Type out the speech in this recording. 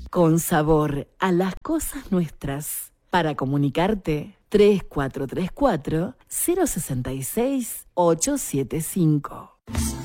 con sabor a las cosas nuestras. Para comunicarte, 3434 066 875.